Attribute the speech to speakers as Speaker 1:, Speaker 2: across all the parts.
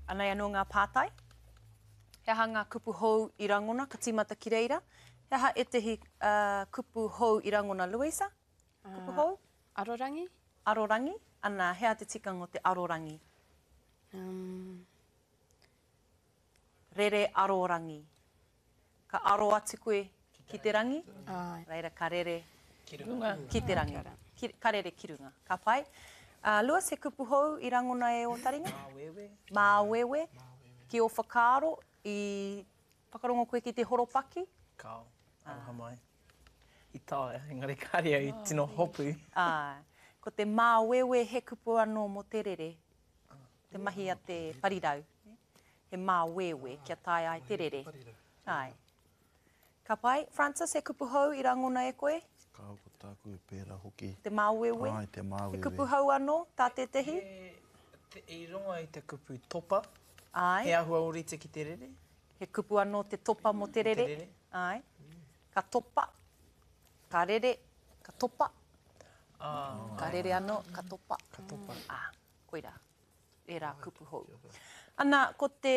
Speaker 1: Anei anō ngā pātai. He aha ngā kupu hou I rangona, ka tīmata ki reira. He aha e tehi kupu hou I rangona, Louisa? Kupu hou?
Speaker 2: Arorangi?
Speaker 1: Arorangi. Ana, hea te tikanga o te arorangi? Rere arorangi. Ka aro atu koe ki te rangi. Reira, ka rere ki te rangi. Ka rere kirunga. Ka pai. Lewis, he kupu hou I rangona e o taringa? Māwewe. Ki o whakaaro I whakarongo koe ki te horopaki?
Speaker 3: Kao, aroha mai. I tae, engari kāria I tino hopu.
Speaker 1: Ko te māwewe he kupu anō mo te rere. Te mahi a te parirau. He māwewe kia tae ai te rere. Ai. Ka pai, Francis, he kupu hou I rangona e koe?
Speaker 4: Kao ko tāku e pēra hoki.
Speaker 1: Te māwewe?
Speaker 4: Ai, te māwewe.
Speaker 1: He kupu hou anō, tā te tehi?
Speaker 3: I ronga I te kupu topa.
Speaker 1: Ai.
Speaker 3: He ahua orite ki te rere.
Speaker 1: He kupu anō te topa mo te rere.
Speaker 3: Te rere.
Speaker 1: Ai. Ka topa. Ka rere. Ka topa. Ka rere anō, ka topa.
Speaker 3: Ka topa.
Speaker 1: Koira. E rā kupu hou. Ana, ko te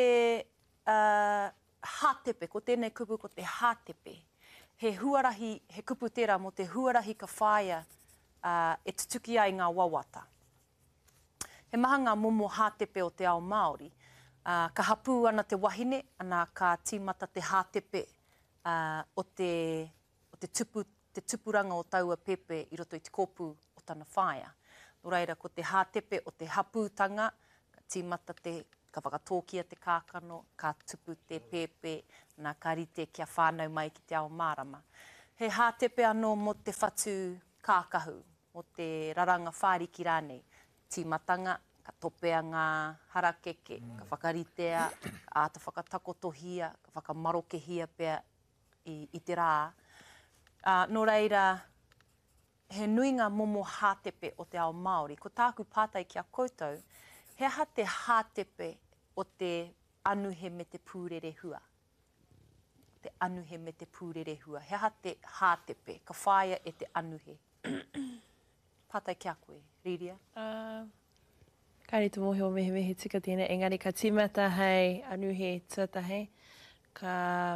Speaker 1: hātepe, ko tēnei kupu, ko te hātepe. He huarahi, he kupu tērā mo te huarahi ka whāia e tutuki ai ngā wawata. He maha ngā momo hātepe o te ao Māori. Ka hapū ana te wahine, ana ka tīmata te hātepe o te tupuranga o taua pepe I roto I te kōpū o tana whāia. Nō reira, ko te hātepe o te hapūtanga, ka tīmata ka whakatōkia te kākano, ka tupu te pepe, nā ka rite kia whānau mai ki te ao Mārama. He hātepe anō mo te whatu kākahu, mo te raranga whāriki rānei. Tīmatanga, ka topea ngā harakeke, ka whakaritea, ka āta whakatakotohia, ka whakamarokehia pia I te rā. Nō reira, he nui ngā momo hātepe o te ao Māori. Ko tāku pātai kia koutou, he aha te hātepe o te anuhe me te pūrere hua. Te anuhe me te pūrere hua. He aha te hātepe, ka whāia e te anuhe. Pātai kia koe, Riria?
Speaker 5: Kāre te mohi o mehe tika tēnei, engari ka tīmata hei anuhe tuatahe, ka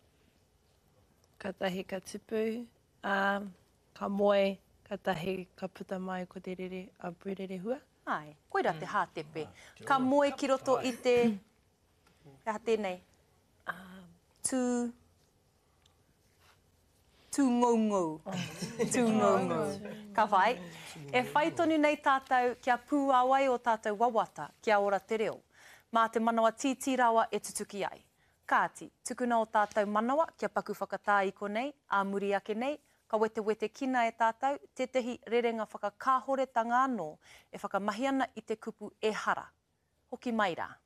Speaker 5: tahi ka tupu, ka moe, ka tahi ka puta mai ko te rere a pūrere hua.
Speaker 1: Ai, koira te hātepe. Ka moe ki roto I te... Hea tēnei. Tū ngau. Tū ngau. Ka whai. E whai tonu nei tātou kia pūawai o tātou wawata kia ora te reo. Mā te manawa tītirawa e tutuki ai. Kāti, tukuna o tātou manawa kia paku whakatā I konei, a muri ake nei, ka wete kina e tātou, te tehi rerenga whakakāhoretanga anō e whakamahi ana I te kupu e hara. Hoki mai rā.